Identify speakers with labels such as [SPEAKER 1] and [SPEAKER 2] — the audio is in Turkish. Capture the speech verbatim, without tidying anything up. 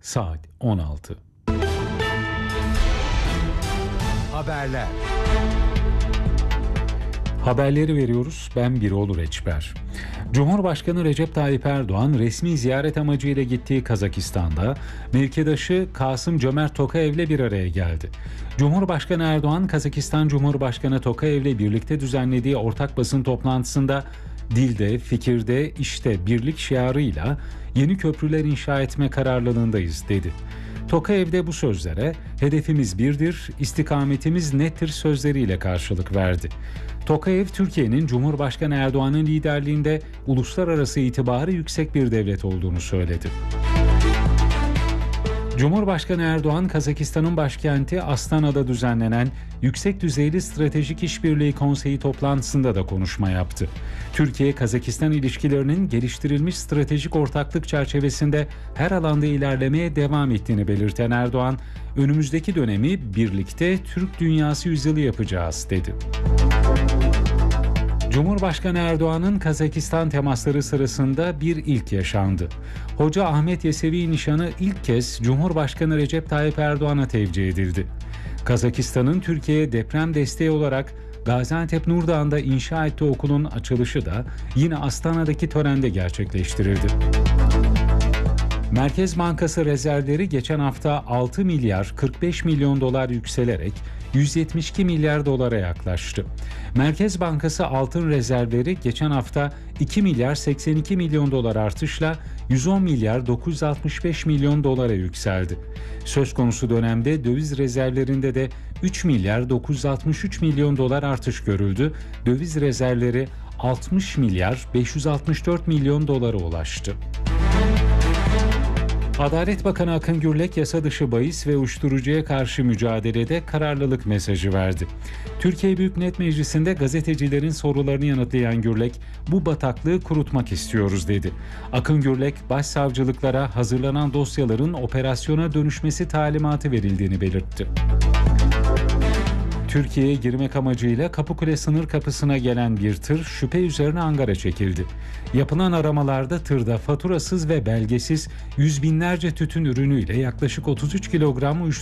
[SPEAKER 1] saat on altı.
[SPEAKER 2] Haberler.
[SPEAKER 1] Haberleri veriyoruz. Ben Birol Reçber. Cumhurbaşkanı Recep Tayyip Erdoğan resmi ziyaret amacıyla gittiği Kazakistan'da mevkidaşı Kasım-Cömert Tokayev'le bir araya geldi. Cumhurbaşkanı Erdoğan, Kazakistan Cumhurbaşkanı Tokayev'le birlikte düzenlediği ortak basın toplantısında dilde, fikirde, işte birlik şiarıyla yeni köprüler inşa etme kararlılığındayız dedi. Tokayev de bu sözlere hedefimiz birdir, istikametimiz nettir sözleriyle karşılık verdi. Tokayev, Türkiye'nin Cumhurbaşkanı Erdoğan'ın liderliğinde uluslararası itibarı yüksek bir devlet olduğunu söyledi. Cumhurbaşkanı Erdoğan, Kazakistan'ın başkenti Astana'da düzenlenen Yüksek Düzeyli Stratejik İşbirliği Konseyi toplantısında da konuşma yaptı. Türkiye-Kazakistan ilişkilerinin geliştirilmiş stratejik ortaklık çerçevesinde her alanda ilerlemeye devam ettiğini belirten Erdoğan, önümüzdeki dönemi birlikte Türk dünyası yüzyılı yapacağız dedi. Cumhurbaşkanı Erdoğan'ın Kazakistan temasları sırasında bir ilk yaşandı. Hoca Ahmet Yesevi nişanı ilk kez Cumhurbaşkanı Recep Tayyip Erdoğan'a tevcih edildi. Kazakistan'ın Türkiye'ye deprem desteği olarak Gaziantep Nurdağ'ında inşa ettiği okulun açılışı da yine Astana'daki törende gerçekleştirildi. Merkez Bankası rezervleri geçen hafta altı milyar kırk beş milyon dolar yükselerek yüz yetmiş iki milyar dolara yaklaştı. Merkez Bankası altın rezervleri geçen hafta iki milyar seksen iki milyon dolar artışla yüz on milyar dokuz yüz altmış beş milyon dolara yükseldi. Söz konusu dönemde döviz rezervlerinde de üç milyar dokuz yüz altmış üç milyon dolar artış görüldü. Döviz rezervleri altmış milyar beş yüz altmış dört milyon dolara ulaştı. Adalet Bakanı Akın Gürlek, yasa dışı bahis ve uyuşturucuya karşı mücadelede kararlılık mesajı verdi. Türkiye Büyük Millet Meclisi'nde gazetecilerin sorularını yanıtlayan Gürlek, bu bataklığı kurutmak istiyoruz dedi. Akın Gürlek, başsavcılıklara hazırlanan dosyaların operasyona dönüşmesi talimatı verildiğini belirtti. Türkiye'ye girmek amacıyla Kapıkule sınır kapısına gelen bir tır şüphe üzerine Angar'a çekildi. Yapılan aramalarda tırda faturasız ve belgesiz yüz binlerce tütün ürünüyle yaklaşık otuz üç kilogram uyuşturucu